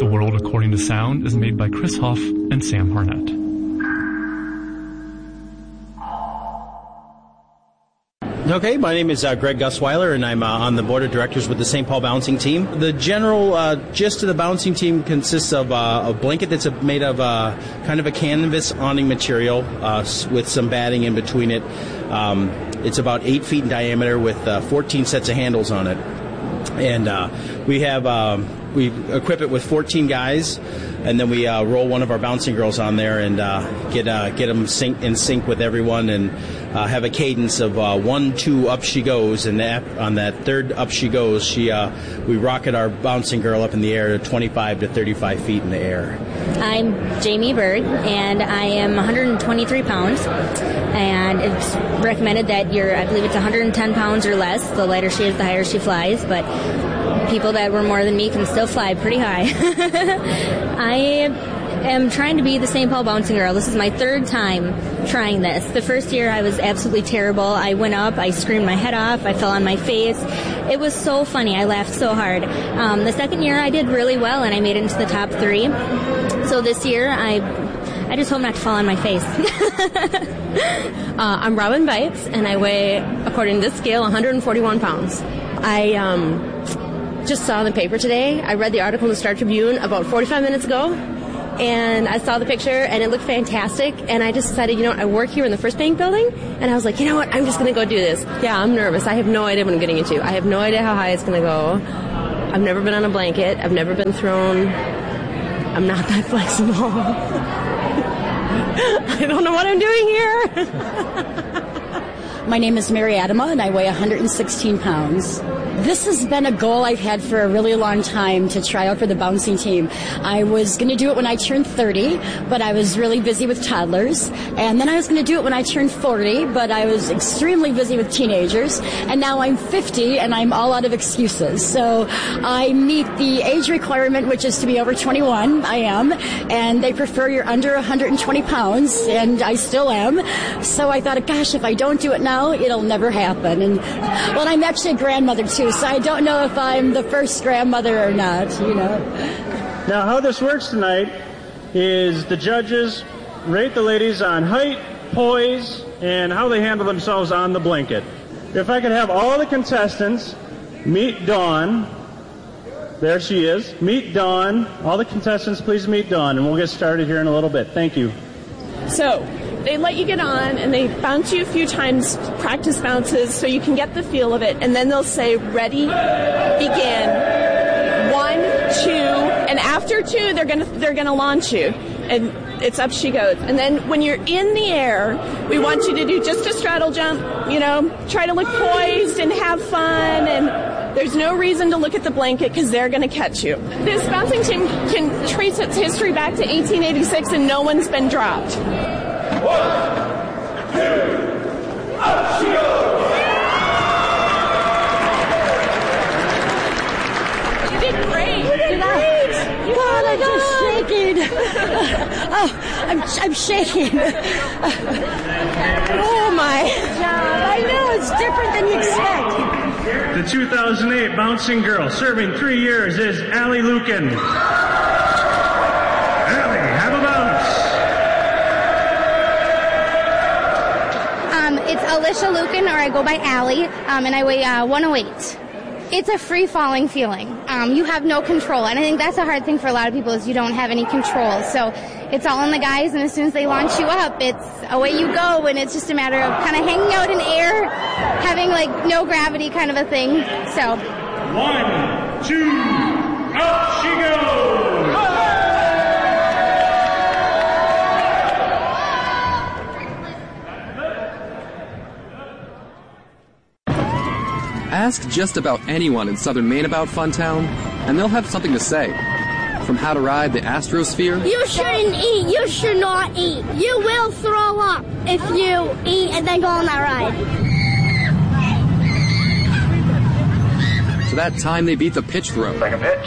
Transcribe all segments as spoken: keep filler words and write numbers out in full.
The World According to Sound is made by Chris Huff and Sam Harnett. Okay, my name is uh, Greg Gusweiler, and I'm uh, on the board of directors with the Saint Paul Bouncing Team. The general uh, gist of the bouncing team consists of uh, a blanket that's made of uh, kind of a canvas awning material uh, with some batting in between it. Um, it's about eight feet in diameter with uh, fourteen sets of handles on it. And uh, we have um, we equip it with fourteen guys, and then we uh, roll one of our bouncing girls on there and uh, get uh, get them sync, in sync with everyone, and uh, have a cadence of uh, one, two, up she goes, and that, on that third up she goes, she uh, we rocket our bouncing girl up in the air to twenty-five to thirty-five feet in the air. I'm Jamie Bird, and I am one hundred twenty-three pounds, and it's recommended that you're, I believe it's one hundred ten pounds or less. The lighter she is, the higher she flies, but people that were more than me can still fly pretty high. I am trying to be the Saint Paul Bouncing Girl. This is my third time trying this. The first year I was absolutely terrible. I went up, I screamed my head off, I fell on my face. It was so funny. I laughed so hard. Um, the second year I did really well, and I made it into the top three. So this year I I just hope not to fall on my face. uh, I'm Robin Bites, and I weigh, according to this scale, one hundred forty-one pounds. I um, just saw in the paper today, I read the article in the Star Tribune about forty-five minutes ago, and I saw the picture, and it looked fantastic, and I just decided, you know, I work here in the First Bank building, and I was like, you know what, I'm just going to go do this. Yeah, I'm nervous. I have no idea what I'm getting into. I have no idea how high it's going to go. I've never been on a blanket. I've never been thrown. I'm not that flexible. I don't know what I'm doing here. My name is Mary Adama, and I weigh one hundred sixteen pounds. This has been a goal I've had for a really long time, to try out for the bouncing team. I was going to do it when I turned thirty, but I was really busy with toddlers. And then I was going to do it when I turned forty, but I was extremely busy with teenagers. And now I'm fifty, and I'm all out of excuses. So I meet the age requirement, which is to be over twenty-one. I am. And they prefer you're under one hundred twenty pounds, and I still am. So I thought, gosh, if I don't do it now, it'll never happen. And well, I'm actually a grandmother, too. So I don't know if I'm the first grandmother or not, you know. Now, how this works tonight is the judges rate the ladies on height, poise, and how they handle themselves on the blanket. If I could have all the contestants meet Dawn. There she is. Meet Dawn. All the contestants, please meet Dawn, and we'll get started here in a little bit. Thank you. So, they let you get on, and they bounce you a few times, practice bounces, so you can get the feel of it, and then they'll say, ready, begin, one, two, and after two, they're gonna they're gonna launch you, and it's up she goes. And then when you're in the air, we want you to do just a straddle jump, you know, try to look poised and have fun, and there's no reason to look at the blanket because they're going to catch you. This bouncing team can trace its history back to eighteen eighty-six, and no one's been dropped. One, two, up she goes! You did great! You did great! You God, I'm just shaking. oh, I'm, I'm shaking. oh, my job. I know, it's different than you expect. The two thousand eight bouncing girl serving three years is Allie Lukin. Allie, have a bounce. Um, it's Alicia Lukin, or I go by Allie, um, and I weigh uh, one oh eight. It's a free-falling feeling. Um, you have no control, and I think that's a hard thing for a lot of people is you don't have any control. So it's all on the guys, and as soon as they launch you up, it's away you go, and it's just a matter of kind of hanging out in air, having like no gravity kind of a thing. So one, two, up she goes! Ask just about anyone in Southern Maine about Funtown, and they'll have something to say. From how to ride the Astrosphere. You shouldn't eat. You should not eat. You will throw up if you eat and then go on that ride. To that time they beat the pitch throw. Second pitch,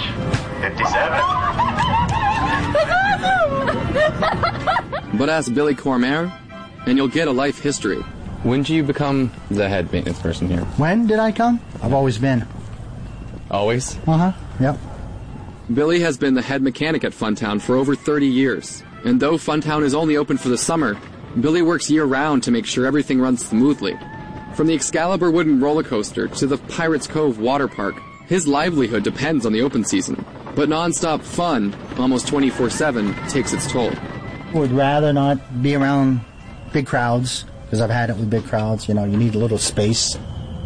fifty-seven. But ask Billy Cormier, and you'll get a life history. When did you become the head maintenance person here? When did I come? I've always been. Always? Uh-huh, yep. Billy has been the head mechanic at Funtown for over thirty years, and though Funtown is only open for the summer, Billy works year-round to make sure everything runs smoothly. From the Excalibur wooden roller coaster to the Pirates Cove water park, his livelihood depends on the open season. But non-stop fun, almost twenty-four seven, takes its toll. Would rather not be around big crowds, because I've had it with big crowds. You know, you need a little space.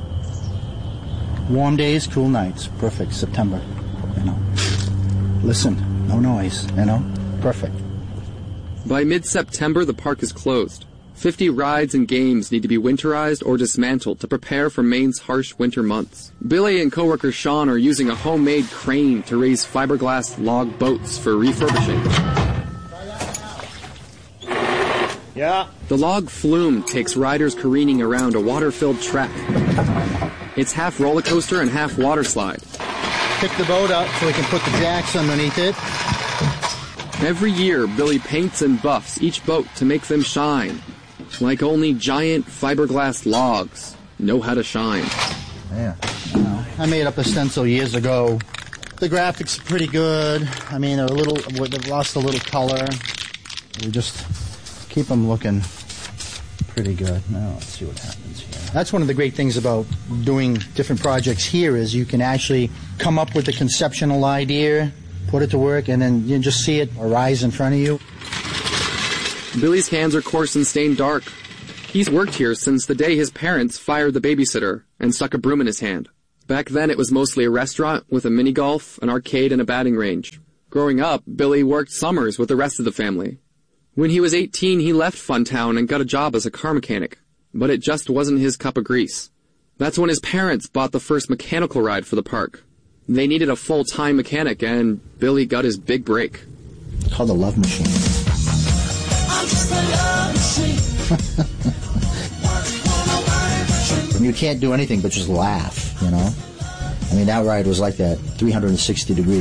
Warm days, cool nights. Perfect. September, you know. Listen, no noise, you know. Perfect. By mid-September, the park is closed. Fifty rides and games need to be winterized or dismantled to prepare for Maine's harsh winter months. Billy and coworker Sean are using a homemade crane to raise fiberglass log boats for refurbishing. Yeah. The log flume takes riders careening around a water-filled track. It's half roller coaster and half water slide. Pick the boat up so we can put the jacks underneath it. Every year, Billy paints and buffs each boat to make them shine, like only giant fiberglass logs know how to shine. Yeah. You know, I made up a stencil years ago. The graphics are pretty good. I mean, they're a little, they've lost a little color. We just keep them looking pretty good. Now let's see what happens here. That's one of the great things about doing different projects here is you can actually come up with a conceptual idea, put it to work, and then you just see it arise in front of you. Billy's hands are coarse and stained dark. He's worked here since the day his parents fired the babysitter and stuck a broom in his hand. Back then it was mostly a restaurant with a mini golf, an arcade, and a batting range. Growing up, Billy worked summers with the rest of the family. When he was eighteen, he left Funtown and got a job as a car mechanic, but it just wasn't his cup of grease. That's when his parents bought the first mechanical ride for the park. They needed a full-time mechanic, and Billy got his big break. It's called the Love Machine. I'm just a love machine. You can't do anything but just laugh, you know? I mean, that ride was like that, three hundred sixty degrees.